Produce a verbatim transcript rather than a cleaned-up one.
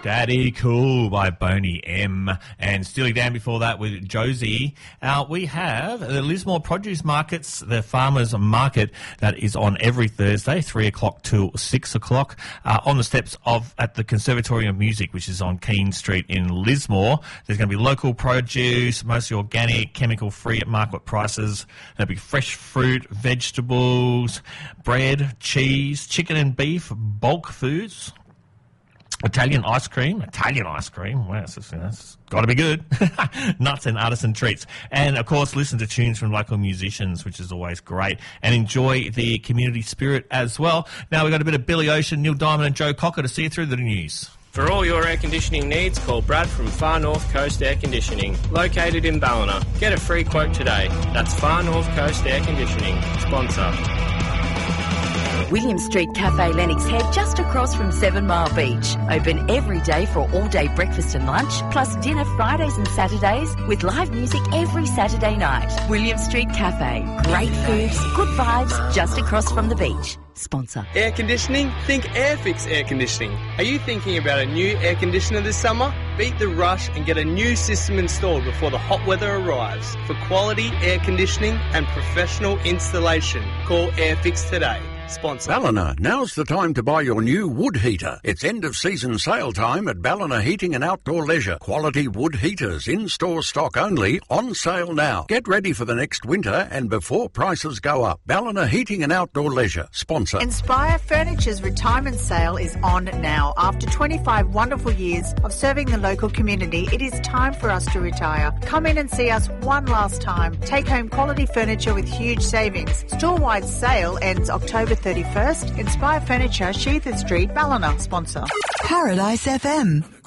Daddy Cool by Boney M. And Steely Dan before that with Josie. Uh, we have the Lismore Produce Markets, the Farmers Market, that is on every Thursday, three o'clock till six o'clock, uh, on the steps of at the Conservatory of Music, which is on Keene Street in Lismore. There's going to be local produce, mostly organic, chemical-free at market prices. There'll be fresh fruit, vegetables, bread, cheese, chicken and beef, bulk foods, Italian ice cream, Italian ice cream, wow, that's, that's got to be good, nuts and artisan treats. And, of course, listen to tunes from local musicians, which is always great, and enjoy the community spirit as well. Now we've got a bit of Billy Ocean, Neil Diamond and Joe Cocker to see you through the news. For all your air conditioning needs, call Brad from Far North Coast Air Conditioning, located in Ballina. Get a free quote today. That's Far North Coast Air Conditioning, sponsor. William Street Cafe Lennox Head, just across from Seven Mile Beach. Open every day for all-day breakfast and lunch, plus dinner Fridays and Saturdays, with live music every Saturday night. William Street Cafe. Great foods, good vibes, just across from the beach. Sponsor. Air conditioning? Think Airfix Air Conditioning. Are you thinking about a new air conditioner this summer? Beat the rush and get a new system installed before the hot weather arrives. For quality air conditioning and professional installation, call Airfix today. Sponsor. Ballina, now's the time to buy your new wood heater. It's end of season sale time at Ballina Heating and Outdoor Leisure. Quality wood heaters, in-store stock only, on sale now. Get ready for the next winter and before prices go up. Ballina Heating and Outdoor Leisure. Sponsor. Inspire Furniture's retirement sale is on now. After twenty-five wonderful years of serving the local community, it is time for us to retire. Come in and see us one last time. Take home quality furniture with huge savings. Store-wide sale ends October thirty-first. Inspire Furniture, Sheether Street, Ballina. Sponsor. Paradise F M.